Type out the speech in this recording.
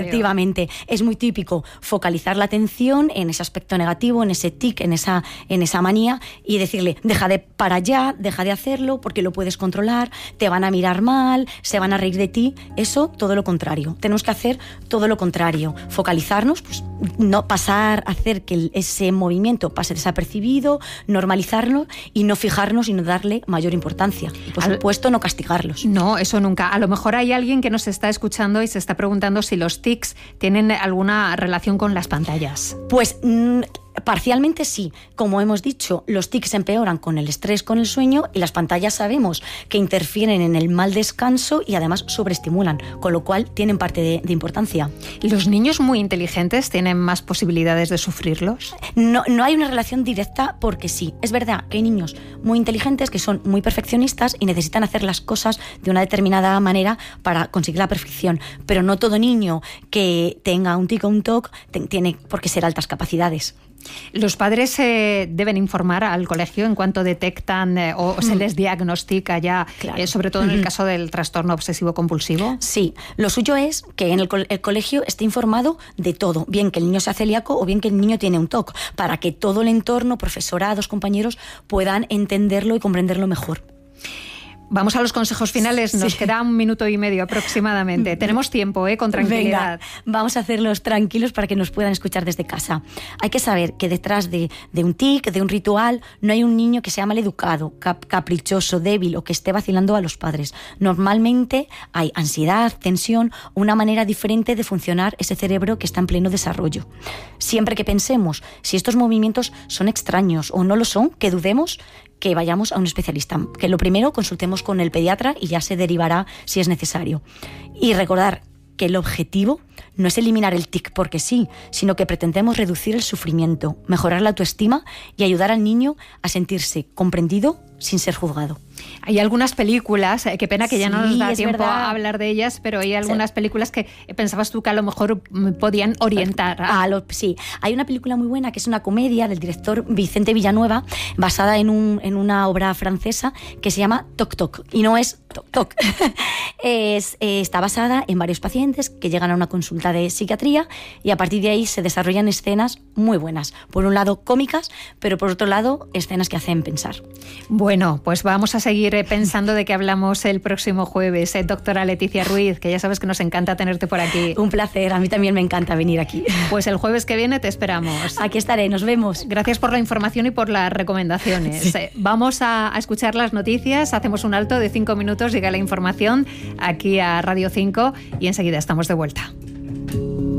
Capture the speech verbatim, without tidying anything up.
Efectivamente, es muy típico focalizar la atención en ese aspecto negativo, en ese tic, en esa, en esa manía y decirle, deja de para allá, deja de hacerlo porque lo puedes controlar, te van a mirar mal, se van a reír de ti. Eso, todo lo contrario. Tenemos que hacer todo lo contrario. Focalizarnos, pues no pasar, hacer que ese movimiento pase desapercibido, normalizarlo y no fijarnos y no darle mayor importancia. Y por Al... supuesto, no castigarlos. No, eso nunca. A lo mejor hay alguien que nos está escuchando y se está preguntando si los tics tienen alguna relación con las pantallas. Pues mmm, parcialmente sí. Como hemos dicho, los tics empeoran con el estrés, con el sueño, y las pantallas sabemos que interfieren en el mal descanso y además sobreestimulan, con lo cual tienen parte de, de importancia. ¿Los niños muy inteligentes tienen más posibilidades de sufrirlos? No, no hay una relación directa porque sí. Es verdad que hay niños muy inteligentes que son muy perfeccionistas y necesitan hacer las cosas de una determinada manera para conseguir la perfección, pero no todo niño que tenga un tic o un toc tiene por qué ser altas capacidades. ¿Los padres eh, deben informar al colegio en cuanto detectan eh, o mm. se les diagnostica ya, claro. eh, sobre todo en el caso del trastorno obsesivo-compulsivo? Sí, lo suyo es que en el, co- el colegio esté informado de todo, bien que el niño sea celíaco o bien que el niño tiene un TOC, para que todo el entorno, profesorados, compañeros, puedan entenderlo y comprenderlo mejor. Vamos a los consejos finales, nos sí. queda un minuto y medio aproximadamente. Tenemos tiempo, ¿eh? Con tranquilidad. Venga, vamos a hacerlos tranquilos para que nos puedan escuchar desde casa. Hay que saber que detrás de, de un tic, de un ritual, no hay un niño que sea maleducado, cap- caprichoso, débil o que esté vacilando a los padres. Normalmente hay ansiedad, tensión, una manera diferente de funcionar ese cerebro que está en pleno desarrollo. Siempre que pensemos si estos movimientos son extraños o no lo son, que dudemos, que vayamos a un especialista, que lo primero consultemos con el pediatra y ya se derivará si es necesario. Y recordar que el objetivo no es eliminar el tic porque sí, sino que pretendemos reducir el sufrimiento, mejorar la autoestima y ayudar al niño a sentirse comprendido sin ser juzgado. Hay algunas películas, eh, qué pena que ya sí, no nos da tiempo verdad. a hablar de ellas, pero hay algunas sí. películas que pensabas tú que a lo mejor podían orientar. A... A lo, sí, hay una película muy buena que es una comedia del director Vicente Villanueva, basada en, un, en una obra francesa que se llama Toc Toc, y no es Toc Toc. es, eh, está basada en varios pacientes que llegan a una consulta de psiquiatría y a partir de ahí se desarrollan escenas muy buenas. Por un lado cómicas, pero por otro lado escenas que hacen pensar. Bueno, pues vamos a seguir pensando de qué hablamos el próximo jueves. Eh, doctora Leticia Ruiz, que ya sabes que nos encanta tenerte por aquí. Un placer, a mí también me encanta venir aquí. Pues el jueves que viene te esperamos. Aquí estaré, nos vemos. Gracias por la información y por las recomendaciones. Sí. Eh, vamos a, a escuchar las noticias, hacemos un alto de cinco minutos, llega la información aquí a Radio cinco y enseguida estamos de vuelta.